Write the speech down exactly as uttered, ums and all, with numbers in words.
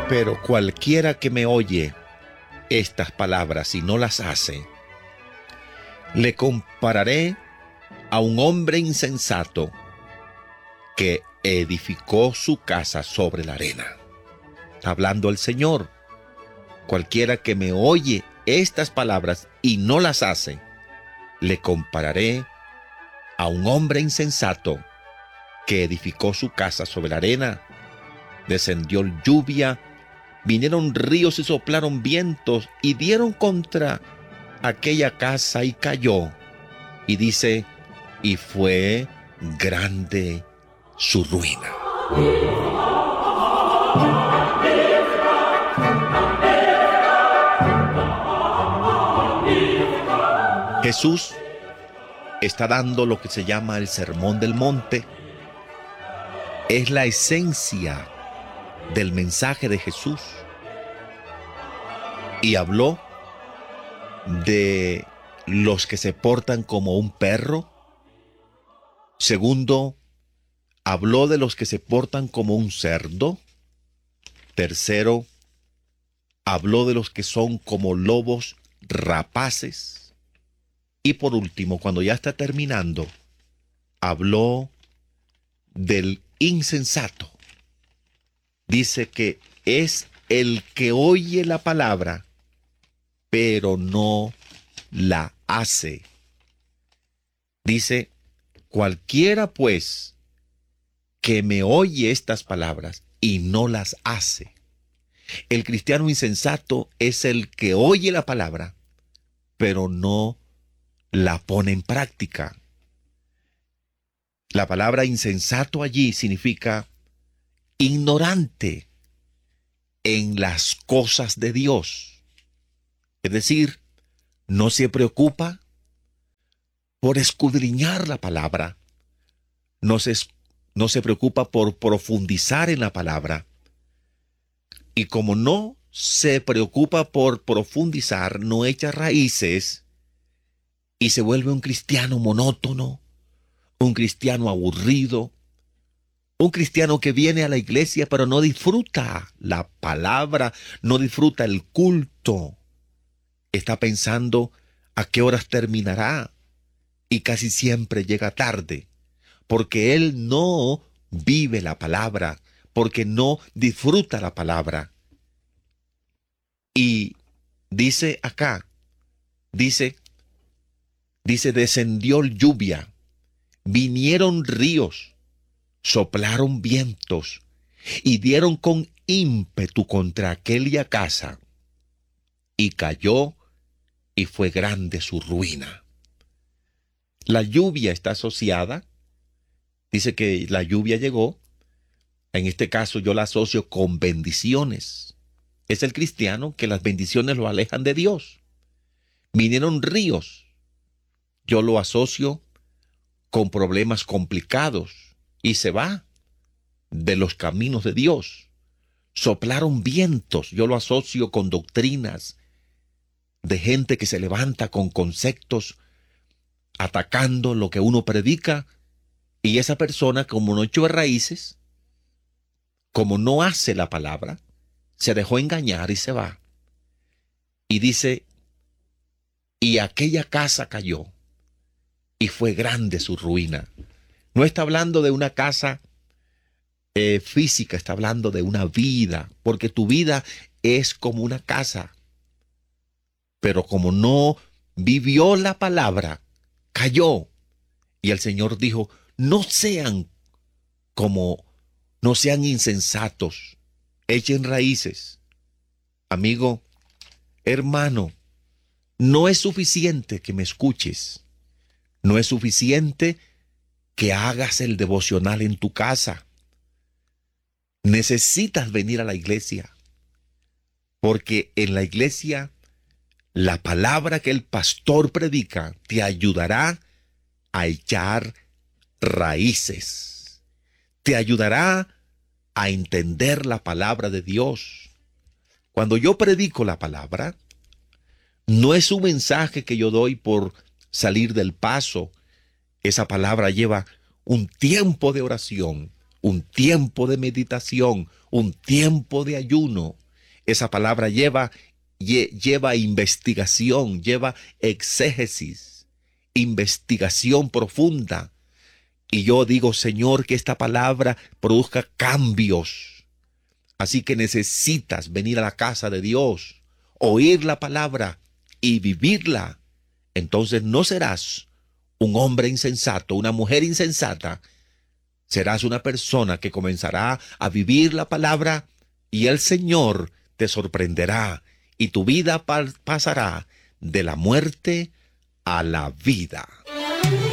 Pero cualquiera que me oye estas palabras y no las hace, le compararé a un hombre insensato que edificó su casa sobre la arena. Está hablando el Señor. Cualquiera que me oye estas palabras y no las hace, le compararé a un hombre insensato que edificó su casa sobre la arena. Descendió lluvia, vinieron ríos y soplaron vientos y dieron contra aquella casa y cayó. Y dice, y fue grande su ruina. Jesús está dando lo que se llama el Sermón del Monte. Es la esencia del mensaje de Jesús. Y habló de los que se portan como un perro. Segundo, habló de los que se portan como un cerdo. Tercero, habló de los que son como lobos rapaces. Y por último, cuando ya está terminando, habló del insensato. Dice que es el que oye la palabra, pero no la hace. Dice, cualquiera pues que me oye estas palabras y no las hace. El cristiano insensato es el que oye la palabra, pero no la pone en práctica. La palabra insensato allí significa ignorante en las cosas de Dios. Es decir, no se preocupa por escudriñar la palabra, no se, no se preocupa por profundizar en la palabra. Y como no se preocupa por profundizar, no echa raíces y se vuelve un cristiano monótono, un cristiano aburrido, un cristiano que viene a la iglesia pero no disfruta la palabra, no disfruta el culto. Está pensando a qué horas terminará y casi siempre llega tarde, porque él no vive la palabra, porque no disfruta la palabra. Y dice acá, dice, dice, descendió lluvia, vinieron ríos, soplaron vientos y dieron con ímpetu contra aquella casa, y cayó y fue grande su ruina. La lluvia está asociada, dice que la lluvia llegó, en este caso yo la asocio con bendiciones. Es el cristiano que las bendiciones lo alejan de Dios. Vinieron ríos, yo lo asocio con problemas complicados y se va de los caminos de Dios. Soplaron vientos, yo lo asocio con doctrinas de gente que se levanta con conceptos atacando lo que uno predica, y esa persona, como no echó raíces, como no hace la palabra, se dejó engañar y se va. Y dice, y aquella casa cayó y fue grande su ruina. No está hablando de una casa eh, física, está hablando de una vida, porque tu vida es como una casa. Pero como no vivió la palabra, cayó. Y el Señor dijo, no sean como, no sean insensatos, echen raíces. Amigo, hermano, no es suficiente que me escuches. No es suficiente que hagas el devocional en tu casa. Necesitas venir a la iglesia, porque en la iglesia la palabra que el pastor predica te ayudará a echar raíces. Te ayudará a entender la palabra de Dios. Cuando yo predico la palabra, no es un mensaje que yo doy por salir del paso. Esa palabra lleva un tiempo de oración, un tiempo de meditación, un tiempo de ayuno. Esa palabra lleva, lle- lleva investigación, lleva exégesis, investigación profunda. Y yo digo, Señor, que esta palabra produzca cambios. Así que necesitas venir a la casa de Dios, oír la palabra y vivirla. Entonces no serás un hombre insensato, una mujer insensata. Serás una persona que comenzará a vivir la palabra y el Señor te sorprenderá y tu vida pa- pasará de la muerte a la vida.